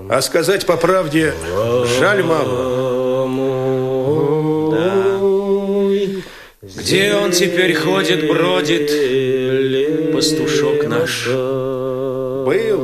А сказать по правде, жаль маму. Да. Где он теперь ходит, бродит, пастушок наш? Был